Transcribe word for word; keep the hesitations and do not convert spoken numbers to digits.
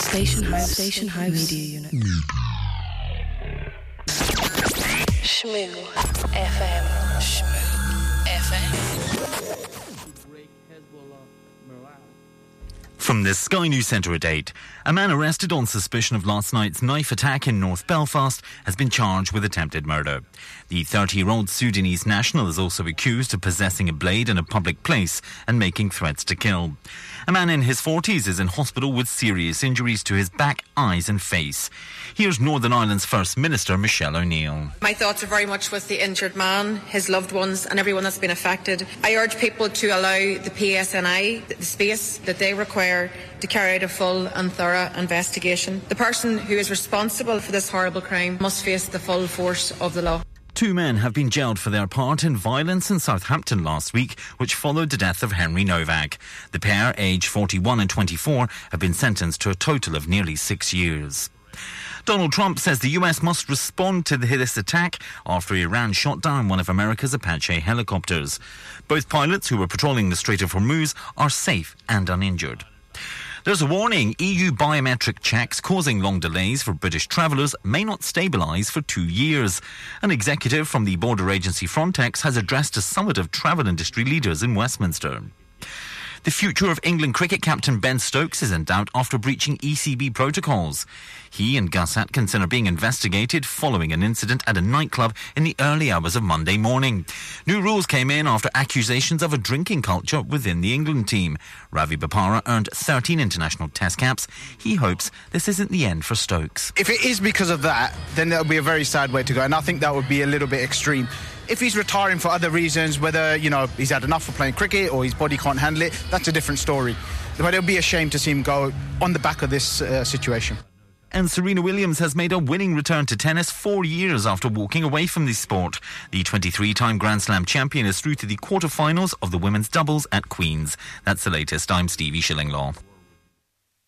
Station House. Station House Media Unit. Shmoo F M. Shmoo F M. From the Sky News Centre at eight, a man arrested on suspicion of last night's knife attack in North Belfast has been charged with attempted murder. The thirty-year-old Sudanese national is also accused of possessing a blade in a public place and making threats to kill. A man in his forties is in hospital with serious injuries to his back, eyes and face. Here's Northern Ireland's First Minister, Michelle O'Neill. My thoughts are very much with the injured man, his loved ones and everyone that's been affected. I urge people to allow the P S N I the space that they require to carry out a full and thorough investigation. The person who is responsible for this horrible crime must face the full force of the law. Two men have been jailed for their part in violence in Southampton last week, which followed the death of Henry Novak. The pair, aged forty-one and twenty-four, have been sentenced to a total of nearly six years. Donald Trump says the U S must respond to this attack after Iran shot down one of America's Apache helicopters. Both pilots who were patrolling the Strait of Hormuz are safe and uninjured. There's a warning. E U biometric checks causing long delays for British travellers may not stabilise for two years. An executive from the border agency Frontex has addressed a summit of travel industry leaders in Westminster. The future of England cricket captain Ben Stokes is in doubt after breaching E C B protocols. He and Gus Atkinson are being investigated following an incident at a nightclub in the early hours of Monday morning. New rules came in after accusations of a drinking culture within the England team. Ravi Bopara earned thirteen international test caps. He hopes this isn't the end for Stokes. If it is because of that, then that would be a very sad way to go, and I think that would be a little bit extreme. If he's retiring for other reasons, whether, you know, he's had enough of playing cricket or his body can't handle it, that's a different story. But it would be a shame to see him go on the back of this uh, situation. And Serena Williams has made a winning return to tennis four years after walking away from the sport. The twenty-three-time Grand Slam champion is through to the quarterfinals of the women's doubles at Queen's. That's the latest. I'm Stevie Shillinglaw.